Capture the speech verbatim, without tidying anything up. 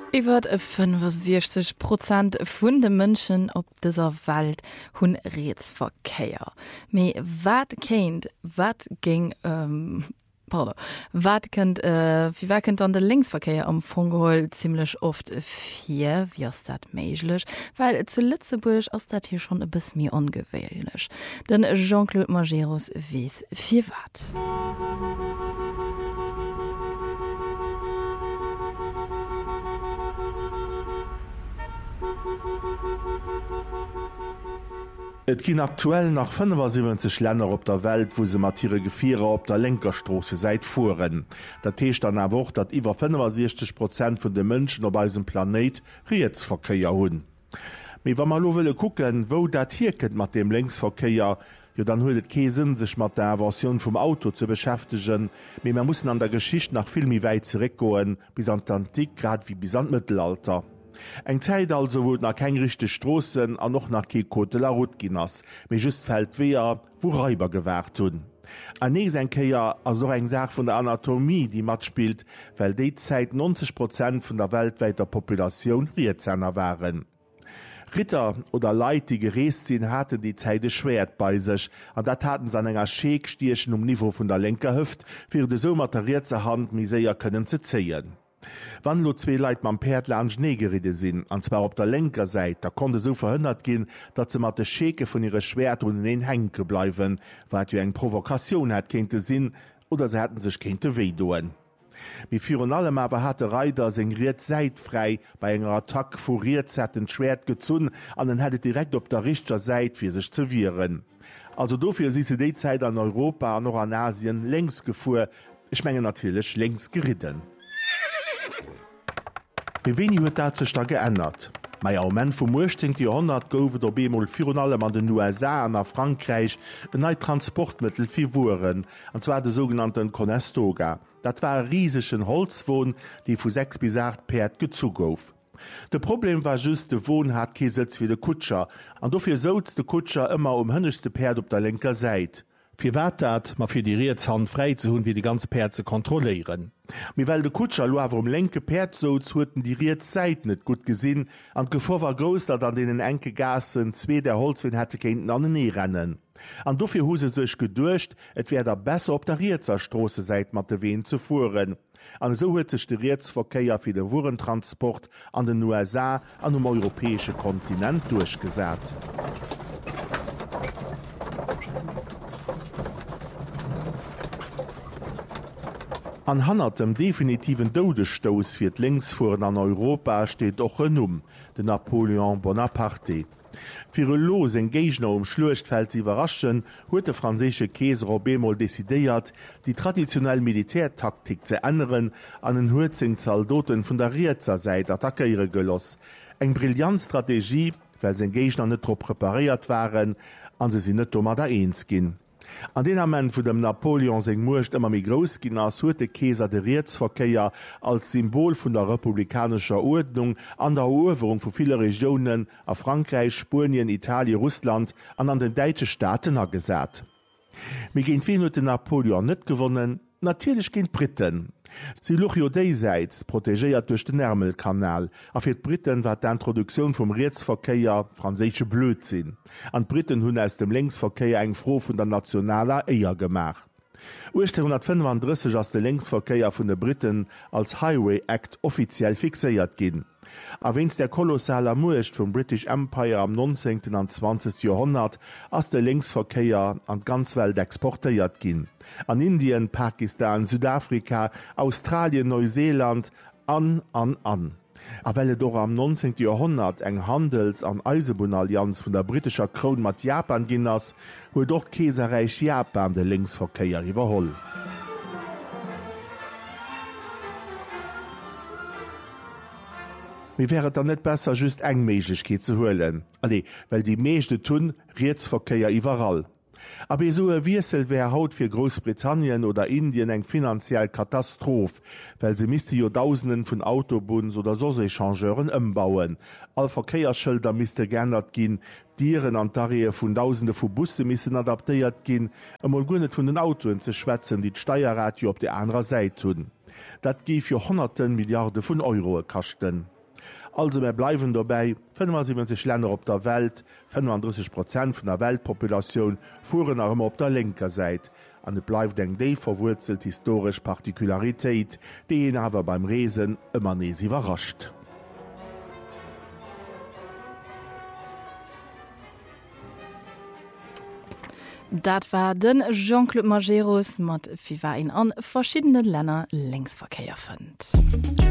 Iwer fünfundsechzig Prozent vun de Mënschen op dieser Welt hunn Reetsverkeier. Me wat kennt, wat ging ähm, pardon, wat kennt, äh, wie war kennt an der Linksverkeier am Fongehol ziemlich oft vier, wie ist dat meiglech? Weil zu Lützeburg ass dat hier schon e bis mir ungewöhnlich. Denn Jean-Claude Majeros wies vier wat. Et ginn aktuell nach fünfundsiebzig Länder op der Welt, wo se Mattiere Gefierer op der Lenkerstrose seit fuhren. Dat teescht an erwoch, dat iwwer fünfundsechzig Prozent vun de Mënschen op eisem Planet Reetsverkeier hunn. Mei wann man lo wëlle kucken, wo dat hiket mat dem Längsverkeier, jo dann huet et keesinn sech mat der Version vum Auto ze beschäftigen, méi man mussssen an der Geschicht nach filmi weit zerekgoen, bis an d'Antik grad wie bis an Mittelalter. Eng Zeit also wot nach kein richchte Strossen an noch nach ke Côte de la Route ginnners, méi just fät weer, wo Räuber gewährt hunn. An nees enkeier ass noch eng Sach vun der Anatomie, die mat spielt, well déit Zäit neunzig Prozent vun der weltweiter Populationun Rietzänner waren. Ritter oder Leiit, die gereest sinn, hatten die Zäide schwert bei sech, an dat hatten an enger Scheekstierchen um Niveau vun der Lenkerhëft, fir de so materiiert ze Hand miséier kënnen ze zeien. Wann lo zwee Leiit mam Perd an Schneegeride sinn, anzwer op der Lenker seit, da konnte so verhënnert ginn, dat ze mat de Scheke vun ihre Schwert und en henke bleiwen, wat jo eng Provokaoun het kente sinn oder se hätten sech kente weh doen. Wie Fi allem awer hat Reiter seg Riet seit frei bei enger Attack furiert hätten Schwert gezunn, an den hättet direkt op der richter Seit fir sech ze viren. Also dofir si se déi Zäit an Europa an noch an Asien längs gefuer, ich menge natilech längs geritten. Wie wenig huet dat sech da geändert. Mei Aument vum achtzehnten Jahrhundert goufet op Bemol Fi allem an den U S A an a Frankreich en neit Transportmittel fir Wuren, anzwa de sogenannten Conestoga. Dat war e riesechen Holzwohn, die vu sechs bis acht Perd gezu gouf. De Problem war just de Wohn hat Keesitz wie de Kutscher, an dofir soz de Kutscher immer um hënnigste Perd op der lenker Seit. Fir wat dat, ma fir die Reetshand frei zu hunn, wie die ganz Perd ze kontrolieren. Mi well de Kutscher lo awer um lenke Perd so hueten die Reetseit net gut gesinn, an Gefor war gros, dat an denen enke Gassen zwee der Holzwin hätte kenten an den Nee rennen. An dofir huse sech gedurcht, et wär der besser op der Reetzerstrose seit mat de Ween zu fuhren. An so huet sech de Reetsverkeier fir de Wurentransport an den U S A an dem europäesche Kontinent durchgesät. An hannertem definitiven Dodestoos fir d'Längsfuhren an Europa steet och en um, de Napoleon Bonaparte. Fir e los Engagement um Schluechtfeld ze überraschen, huet de franzésche Keeser op Bemol desidéiert, die traditionell Militärtaktik ze ändern, an den Huezing Zaldoten vun der Rietzer Seit attackéiere geloss. Eng Brillantstrategie, well se Engagement net trop prepariert waren, an se sinn net dommer da eens ginn. An den Amment vu dem Napoleon seg Mucht ëmmer mi gros ginn ass huet de Keeser de Reetsverkeier als Symbol vun der republikanischer Ordnung an der Eroberung vu viele Regionen a Frankreich, Spurien, Italien, Russland an an den Deitsche Staaten a gesät. Mi géint wie huet den Napoleon net gewonnen, natierlech géint Briten. Si Luchio déisäits protegéiert duch den Ärmelkanal, a fir d Briten war d'Introduktioun vum Reetsverkeier franzésche Blödsinn. An Briten hunn aus dem Längsverkeier eng froh vun der nationaler Eier gemach. achtzehnhundertfünfunddreißig ass de Längsverkeier vun de Briten als Highway Act offiziell fixéiert ginn. Awens der kolossaler Muecht vum British Empire am neunzehnten an zwanzigsten Jahrhundert ass de Längsverkeier an ganz Welt exportéiert ginn. An Indien, Pakistan, Südafrika, Australien, Neuseeland, an, an, an. A welle doch am neunzehnten Jahrhundert eng Handels- an Eisebunallianz vun der britischer Kroun mat Japan ginnners, huet doch Käsereich Japan de Längsverkeier iwwerholl. Wie wäret dann net besser just eng Meeglechkeet ze hoelen? Allee, well die meeschte tunn Reetsverkeier iwwerall. Aber so e Wiesel wär haut fir Großbritannien oder Indien eng finanziell Katastroph, well se miste jo Tausenden vun Autobuns oder Sosechangeuren ëmbauen. All Verkeiersschilder miste geändert ginn, Dieren an Taree vun Tausende vu Busse missen adaptéiert ginn, ëmmer gunnet vun den Autoen ze schwätzen, die d'Steierratio op de anrer Säit hunn. Dat giif jo hunderten Milliarden vun Euro kachten. Also wir bleiben dabei fünfundsiebzig Länder op der Welt, fünfunddreißig Prozent von der Weltpopulation fuhren auch immer op der linker Seite. An de bleibt eng déi verwurzelt historisch Partikularitéit, die ihn aber beim Resen immer nees überrascht. Dat war den Jean-Claude Majeros mat wie war in an verschiedene Länder Längsverkehr fand.